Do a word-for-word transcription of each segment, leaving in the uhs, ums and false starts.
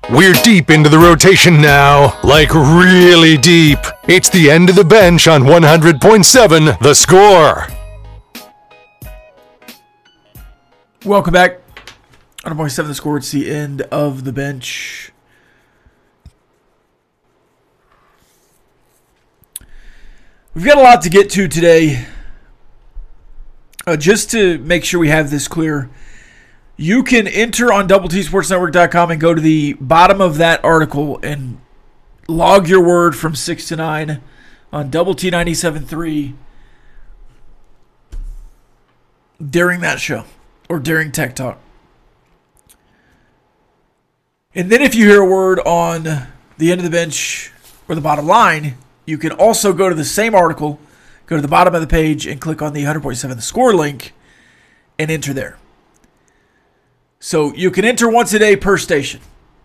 We're deep into the rotation now, like really deep. It's the end of the bench on one hundred point seven The Score. Welcome back. one hundred point seven The Score. It's the end of the bench. We've got a lot to get to today. Uh, just to make sure we have this clear, you can enter on double t sports network dot com and go to the bottom of that article and log your word from six to nine on Double T ninety-seven point three during that show or during Tech Talk. And then if you hear a word on the end of the bench or the bottom line, you can also go to the same article, go to the bottom of the page, and click on the one hundred point seven The Score link and enter there. So you can enter once a day per station.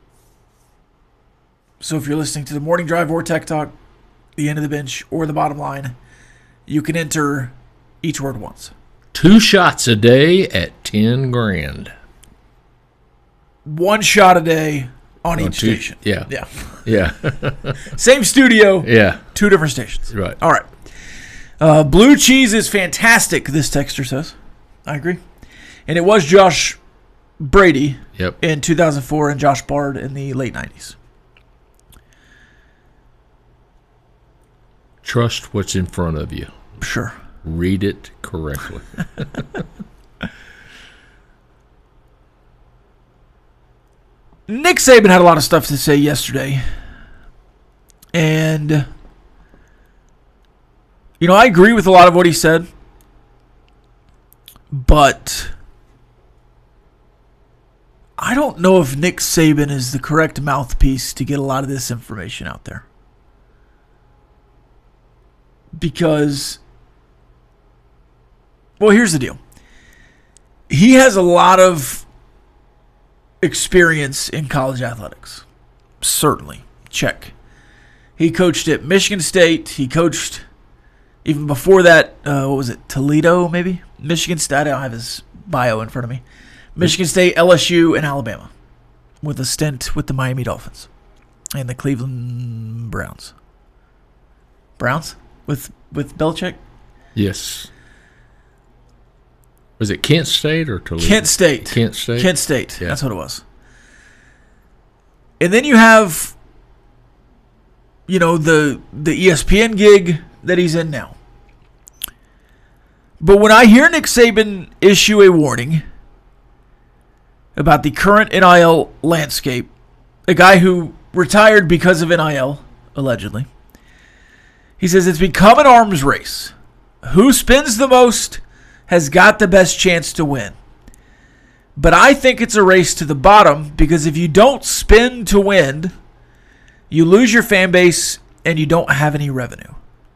So if you're listening to the Morning Drive or Tech Talk, the end of the bench, or the bottom line, you can enter each word once. Two shots a day at ten grand. One shot a day on Oh, each two- station. yeah. Yeah. Yeah. Same studio. Yeah. Two different stations. Right. All right. Uh, blue cheese is fantastic, this texter says. I agree. And it was Josh Brady Yep. in two thousand four and Josh Bard in the late nineties. Trust what's in front of you. Sure. Read it correctly. Nick Saban had a lot of stuff to say yesterday. And, you know, I agree with a lot of what he said. But I don't know if Nick Saban is the correct mouthpiece to get a lot of this information out there. Because, well, here's the deal. He has a lot of experience in college athletics. Certainly. Check. He coached at Michigan State. He coached, even before that, uh, what was it, Toledo maybe? Michigan State. I don't have his bio in front of me. Michigan State, L S U, and Alabama. With a stint with the Miami Dolphins. And the Cleveland Browns. Browns? With, with Belichick? Yes. Was it Kent State or Toledo? Kent State. Kent State? Kent State. Yeah. That's what it was. And then you have, you know, the the E S P N gig that he's in now. But when I hear Nick Saban issue a warning about the current N I L landscape, a guy who retired because of N I L, allegedly, he says it's become an arms race. Who spends the most has got the best chance to win. But I think it's a race to the bottom because if you don't spend to win, you lose your fan base and you don't have any revenue.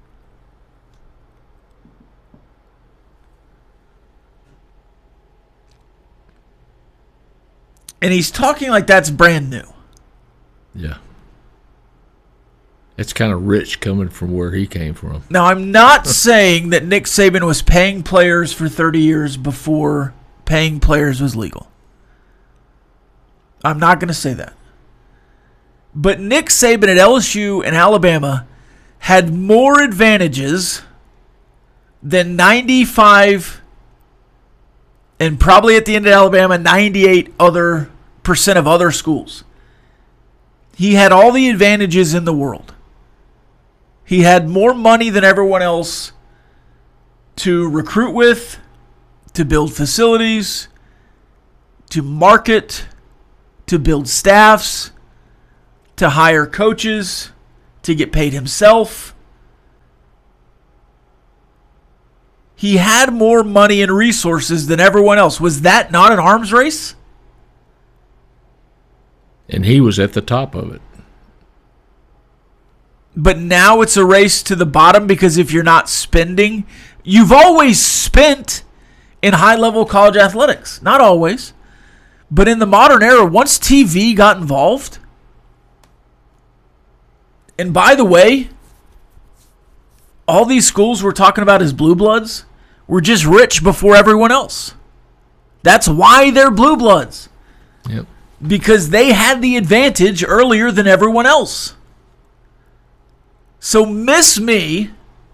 And he's talking like that's brand new. Yeah. It's kind of rich coming from where he came from. Now, I'm not saying that Nick Saban was paying players for thirty years before paying players was legal. I'm not going to say that. But Nick Saban at L S U and Alabama had more advantages than ninety-five and probably at the end of Alabama, ninety-eight other percent of other schools. He had all the advantages in the world. He had more money than everyone else to recruit with, to build facilities, to market, to build staffs, to hire coaches, to get paid himself. He had more money and resources than everyone else. Was that not an arms race? And he was at the top of it. But now it's a race to the bottom because if you're not spending, you've always spent in high-level college athletics. Not always. But in the modern era, once T V got involved, and by the way, all these schools we're talking about as blue bloods were just rich before everyone else. That's why they're blue bloods. Yep. because they had the advantage earlier than everyone else. So miss me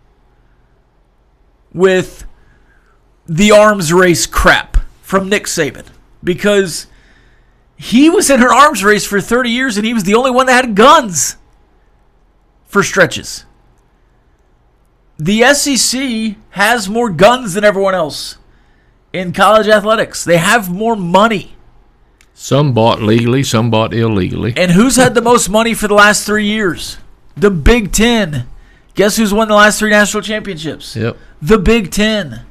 with the arms race crap from Nick Saban, because he was in an arms race for thirty years and he was the only one that had guns for stretches. The S E C has more guns than everyone else in college athletics. They have more money. Some bought legally, some bought illegally. And who's had the most money for the last three years? The Big Ten. Guess who's won the last three national championships? Yep. The Big Ten.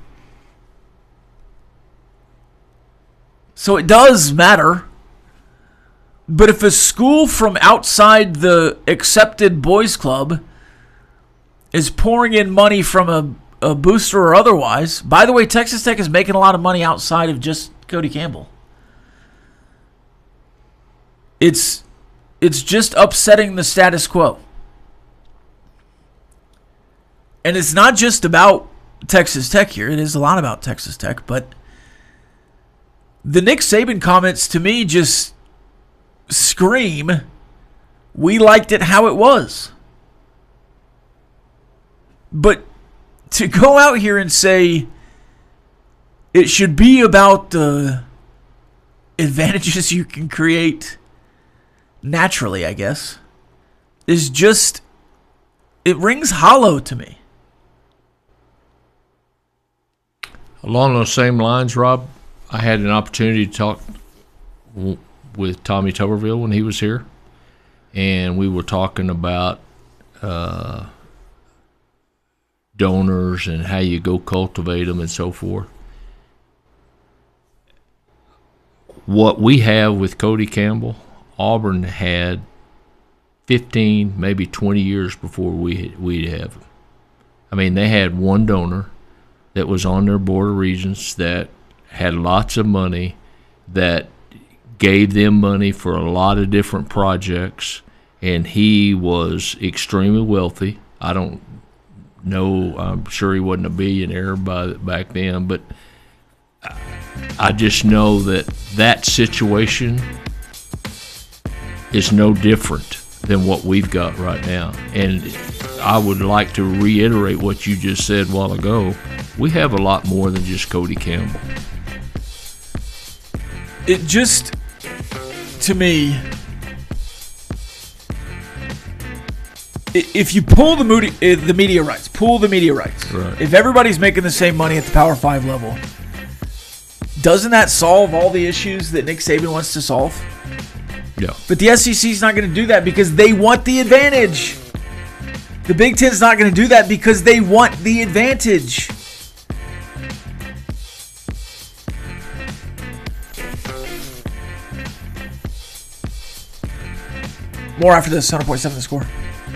So it does matter. But if a school from outside the accepted boys club is pouring in money from a, a booster or otherwise, by the way, Texas Tech is making a lot of money outside of just Cody Campbell. It's it's just upsetting the status quo. And it's not just about Texas Tech here. It is a lot about Texas Tech. But the Nick Saban comments to me just scream, we liked it how it was. But to go out here and say it should be about the advantages you can create naturally, I guess, is just, it rings hollow to me. Along those same lines, Rob, I had an opportunity to talk w- with Tommy Tuberville when he was here, and we were talking about uh, donors and how you go cultivate them and so forth. What we have with Cody Campbell, Auburn had fifteen, maybe twenty years before we we'd have him. I mean, they had one donor that was on their board of regents that had lots of money, that gave them money for a lot of different projects, and he was extremely wealthy. I don't know, I'm sure he wasn't a billionaire by back then, but I just know that that situation is no different than what we've got right now. And I would like to reiterate what you just said a while ago. We have a lot more than just Cody Campbell. It just, to me, if you pull the moody, the media rights, pull the media rights. Right. If everybody's making the same money at the Power Five level, doesn't that solve all the issues that Nick Saban wants to solve? Yeah. But the S E C is not going to do that because they want the advantage. The Big Ten's not going to do that because they want the advantage. More after this, one hundred point seven The Score.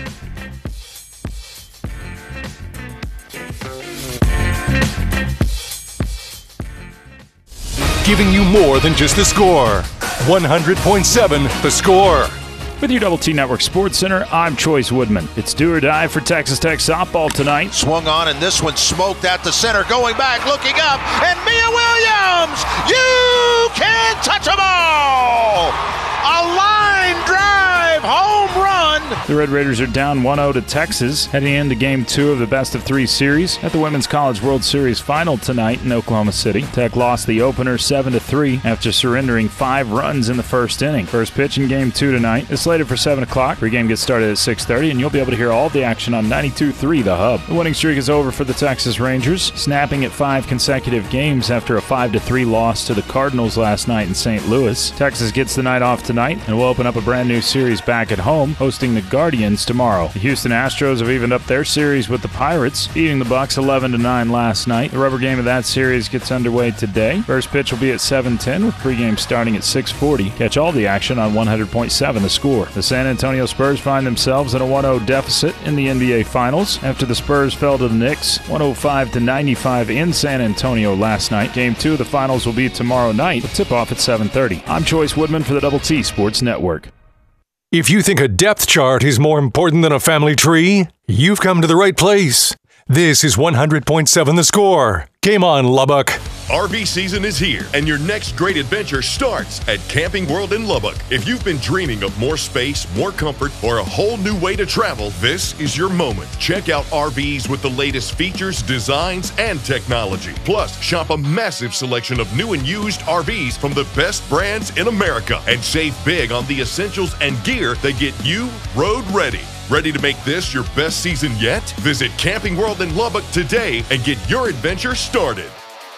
Giving you more than just the score. one hundred point seven The Score. With your Double T Network Sports Center, I'm Choice Woodman. It's do or die for Texas Tech softball tonight. Swung on, and this one smoked at the center. Going back, looking up, and Mia Williams! You can't touch them all! A line drive, home run! The Red Raiders are down one oh to Texas, heading into Game two of the best-of-three series at the Women's College World Series Final tonight in Oklahoma City. Tech lost the opener seven to three after surrendering five runs in the first inning. First pitch in Game two tonight is slated for seven o'clock. Pre-game gets started at six thirty, and you'll be able to hear all the action on ninety-two point three The Hub. The winning streak is over for the Texas Rangers, snapping at five consecutive games after a five to three loss to the Cardinals last night in Saint Louis. Texas gets the night off tonight and will open up a brand new series back at home, hosting the Guardians tomorrow. The Houston Astros have evened up their series with the Pirates, beating the Bucks eleven to nine last night. The rubber game of that series gets underway today. First pitch will be at seven ten, with pregame starting at six forty. Catch all the action on one hundred point seven The Score. The San Antonio Spurs find themselves in a one oh deficit in the N B A Finals after the Spurs fell to the Knicks one oh five to ninety-five in San Antonio last night. Game two of the Finals will be tomorrow night, with tip-off at seven thirty. I'm Choice Woodman for the Double T Sports Network. If you think a depth chart is more important than a family tree, you've come to the right place. This is one hundred point seven The Score. Game on, Lubbock. R V season is here, and your next great adventure starts at Camping World in Lubbock. If you've been dreaming of more space, more comfort, or a whole new way to travel, this is your moment. Check out R Vs with the latest features, designs, and technology. Plus, shop a massive selection of new and used R Vs from the best brands in America, and save big on the essentials and gear that get you road ready. Ready to make this your best season yet? Visit Camping World in Lubbock today and get your adventure started.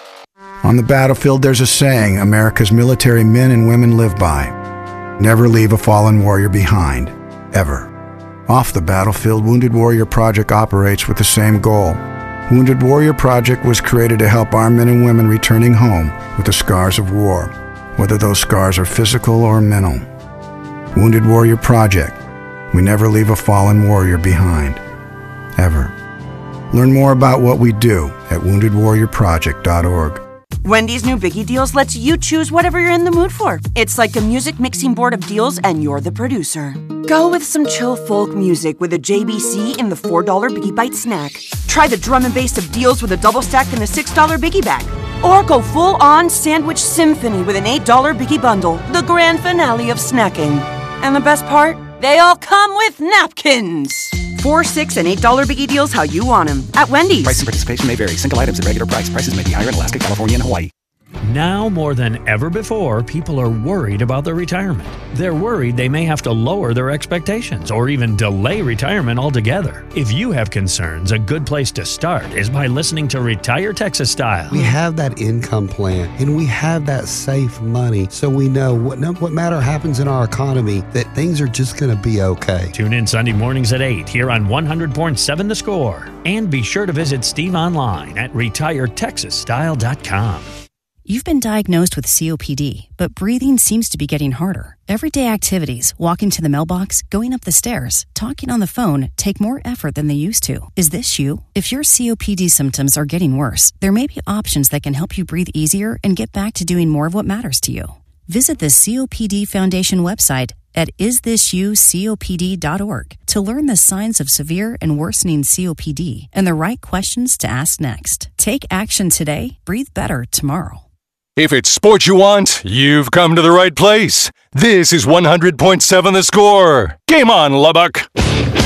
On the battlefield, there's a saying America's military men and women live by. Never leave a fallen warrior behind, ever. Off the battlefield, Wounded Warrior Project operates with the same goal. Wounded Warrior Project was created to help our men and women returning home with the scars of war, whether those scars are physical or mental. Wounded Warrior Project. We never leave a fallen warrior behind, ever. Learn more about what we do at wounded warrior project dot org. Wendy's new Biggie Deals lets you choose whatever you're in the mood for. It's like a music mixing board of deals, and you're the producer. Go with some chill folk music with a J B C in the four dollar Biggie Bite snack. Try the drum and bass of deals with a double stack in the six dollar Biggie Bag. Or go full-on sandwich symphony with an eight dollar Biggie Bundle, the grand finale of snacking. And the best part? They all come with napkins. Four, six, and eight dollar Biggie Deals how you want them at Wendy's. Price and participation may vary. Single items at regular price. Prices may be higher in Alaska, California, and Hawaii. Now more than ever before, people are worried about their retirement. They're worried they may have to lower their expectations or even delay retirement altogether. If you have concerns, a good place to start is by listening to Retire Texas Style. We have that income plan and we have that safe money, so we know what, no, what matter happens in our economy, that things are just going to be okay. Tune in Sunday mornings at eight here on one hundred point seven The Score. And be sure to visit Steve online at retire texas style dot com. You've been diagnosed with C O P D, but breathing seems to be getting harder. Everyday activities, walking to the mailbox, going up the stairs, talking on the phone, take more effort than they used to. Is this you? If your C O P D symptoms are getting worse, there may be options that can help you breathe easier and get back to doing more of what matters to you. Visit the C O P D Foundation website at is this you C O P D dot org to learn the signs of severe and worsening C O P D and the right questions to ask next. Take action today, breathe better tomorrow. If it's sports you want, you've come to the right place. This is one hundred point seven The Score. Game on, Lubbock.